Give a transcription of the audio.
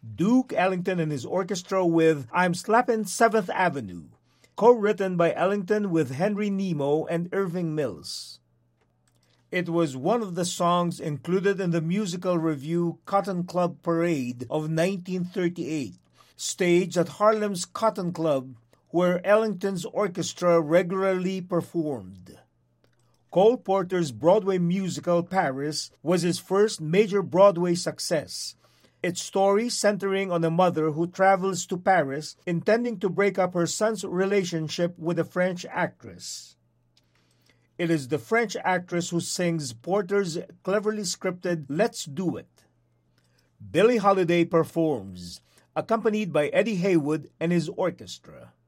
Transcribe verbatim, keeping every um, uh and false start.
Duke Ellington and his orchestra with I'm Slappin' seventh Avenue, co-written by Ellington with Henry Nemo and Irving Mills. It was one of the songs included in the musical revue Cotton Club Parade of nineteen thirty-eight, staged at Harlem's Cotton Club, where Ellington's orchestra regularly performed. Cole Porter's Broadway musical Paris was his first major Broadway success, its story centering on a mother who travels to Paris intending to break up her son's relationship with a French actress. It is the French actress who sings Porter's cleverly scripted Let's Do It. Billie Holiday performs, accompanied by Eddie Haywood and his orchestra.